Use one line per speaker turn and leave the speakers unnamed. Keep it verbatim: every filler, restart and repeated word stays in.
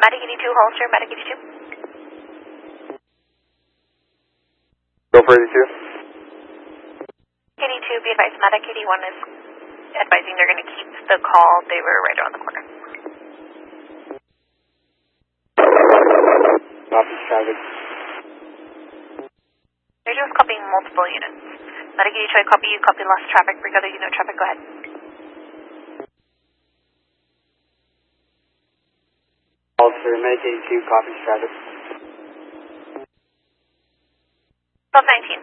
Medic eighty-two, Hollister, Medic eighty-two.
Go for eighty-two.
eighty-two, be advised, Medic eighty-one is advising they're going to keep the call. They were right around the corner.
Copy, traffic.
They're just copying multiple units. Medic eighty-two, I copy you, copy lost traffic. Bring other unit traffic, go ahead.
Officer, Medic eighty-two, copy traffic.
twelve nineteen,